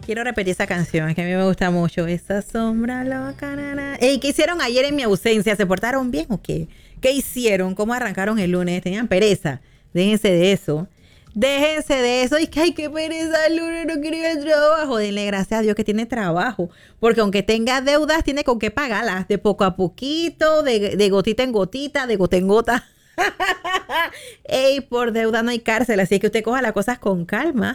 Quiero repetir esa canción, es que a mí me gusta mucho. Esa sombra loca, Ey, ¿qué hicieron ayer en mi ausencia? ¿Se portaron bien o qué? ¿Qué hicieron? ¿Cómo arrancaron el lunes? ¿Tenían pereza? Déjense de eso. Déjense de eso. Y que, ay, qué pereza el lunes, no quiero ir al trabajo. Denle gracias a Dios que tiene trabajo. Porque aunque tenga deudas, tiene con qué pagarlas. De poco a poquito, de gotita en gotita, de gota en gota. Ey, por deuda no hay cárcel. Así que usted coja las cosas con calma.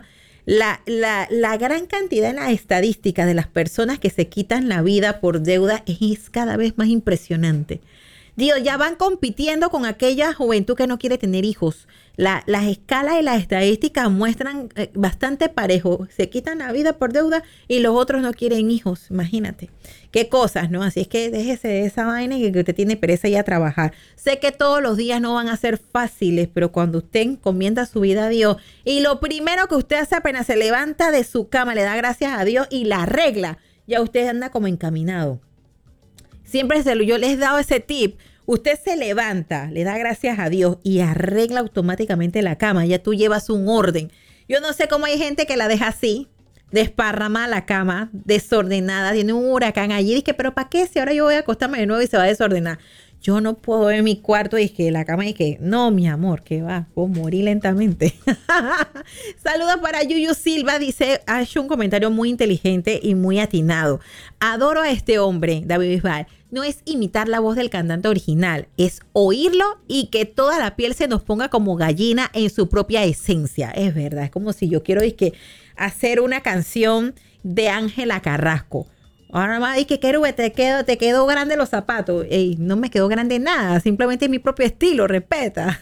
La gran cantidad en las estadísticas de las personas que se quitan la vida por deuda es cada vez más impresionante. Dios, ya van compitiendo con aquella juventud que no quiere tener hijos. Las escalas y las estadísticas muestran bastante parejo. Se quitan la vida por deuda y los otros no quieren hijos. Imagínate. Qué cosas, ¿no? Así es que déjese de esa vaina y que usted tiene pereza ya a trabajar. Sé que todos los días no van a ser fáciles, pero cuando usted encomienda su vida a Dios y lo primero que usted hace apenas se levanta de su cama, le da gracias a Dios y la arregla, ya usted anda como encaminado. Siempre yo les he dado ese tip. Usted se levanta, le da gracias a Dios y arregla automáticamente la cama. Ya tú llevas un orden. Yo no sé cómo hay gente que la deja así, desparramada la cama, desordenada. Tiene un huracán allí. Dice, pero ¿para qué? Si ahora yo voy a acostarme de nuevo y se va a desordenar. Yo no puedo ver mi cuarto y que la cama y que, no, mi amor, que va, puedo morir lentamente. Saludos para Yuyu Silva, dice, ha hecho un comentario muy inteligente y muy atinado. Adoro a este hombre, David Bisbal. No es imitar la voz del cantante original, es oírlo y que toda la piel se nos ponga como gallina en su propia esencia. Es verdad, es como si yo quiero hacer una canción de Ángela Carrasco. Ahora más dice que Querube, te quedó grande los zapatos. Ey, no me quedó grande nada, simplemente mi propio estilo, respeta.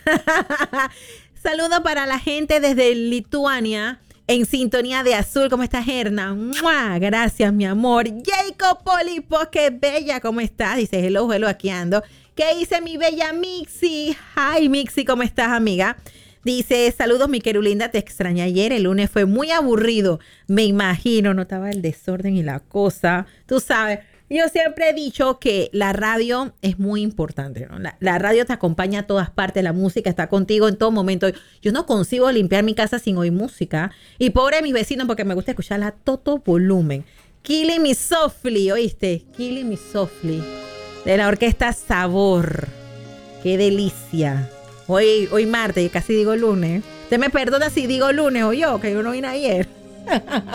Saludos para la gente desde Lituania, en sintonía de azul. ¿Cómo estás, Erna? ¡Mua! Gracias, mi amor. Jacob Polipo, qué bella, ¿cómo estás? Dice, hello, aquí ando. ¿Qué dice mi bella Mixi? Hi, Mixi, ¿cómo estás, amiga? Dice, saludos, mi querulinda, te extrañé ayer, el lunes fue muy aburrido. Me imagino, notaba el desorden y la cosa. Tú sabes, yo siempre he dicho que la radio es muy importante, ¿no? La radio te acompaña a todas partes, la música está contigo en todo momento. Yo no consigo limpiar mi casa sin oír música. Y pobre de mis vecinos porque me gusta escucharla a todo volumen. Killing Me Softly, ¿oíste? Killing Me Softly, de la orquesta Sabor. ¡Qué delicia! Hoy martes, casi digo lunes. Usted me perdona si digo lunes o yo, que yo no vine ayer.